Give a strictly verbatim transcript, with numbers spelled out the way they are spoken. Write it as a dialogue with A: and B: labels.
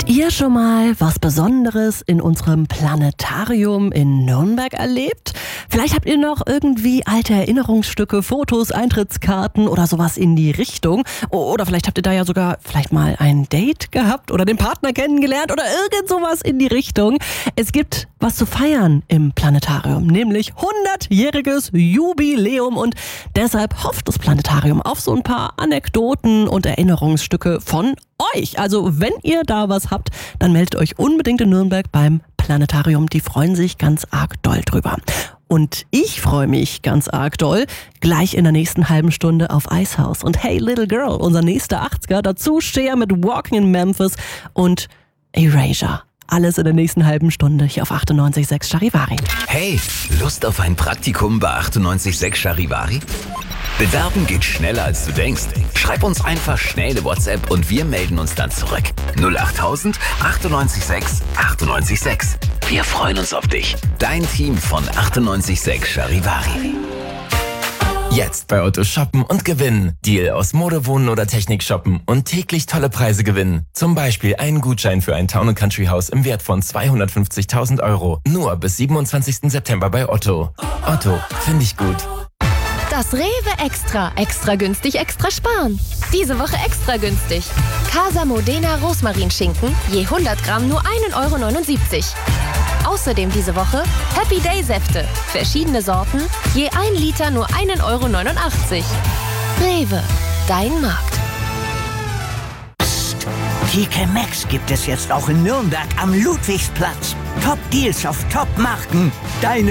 A: Habt ihr schon mal was Besonderes in unserem Planetarium in Nürnberg erlebt? Vielleicht habt ihr noch irgendwie alte Erinnerungsstücke, Fotos, Eintrittskarten oder sowas in die Richtung. Oder vielleicht habt ihr da ja sogar vielleicht mal ein Date gehabt oder den Partner kennengelernt oder irgend sowas in die Richtung. Es gibt was zu feiern im Planetarium, nämlich hundertjähriges Jubiläum, und deshalb hofft das Planetarium auf so ein paar Anekdoten und Erinnerungsstücke von euch. Also wenn ihr da was habt, dann meldet euch unbedingt in Nürnberg beim Planetarium. Die freuen sich ganz arg doll drüber. Und ich freue mich ganz arg doll gleich in der nächsten halben Stunde auf Icehouse und Hey Little Girl, unser nächster achtziger. Dazu Cher mit Walking in Memphis und Erasure. Alles in der nächsten halben Stunde hier auf achtundneunzig Komma sechs Charivari.
B: Hey, Lust auf ein Praktikum bei achtundneunzig Komma sechs Charivari? Bewerben geht schneller, als du denkst. Schreib uns einfach schnell eine WhatsApp und wir melden uns dann zurück. null achttausend achtundneunzig Komma sechs achtundneunzig Komma sechs. Wir freuen uns auf dich. Dein Team von achtundneunzig Komma sechs Charivari.
C: Jetzt bei Otto shoppen und gewinnen. Deal aus Mode, Wohnen oder Technik shoppen und täglich tolle Preise gewinnen. Zum Beispiel einen Gutschein für ein Town and Country Haus im Wert von zweihundertfünfzigtausend Euro. Nur bis siebenundzwanzigsten September bei Otto. Otto, finde ich gut.
D: Das Rewe Extra. Extra günstig, extra sparen. Diese Woche extra günstig. Casa Modena Rosmarinschinken, je hundert Gramm nur ein Euro neunundsiebzig. Außerdem diese Woche Happy Day Säfte. Verschiedene Sorten, je ein Liter nur ein Euro neunundachtzig. Rewe, dein Markt.
E: Psst. T K Maxx gibt es jetzt auch in Nürnberg am Ludwigsplatz. Top Deals auf Top Marken. Deine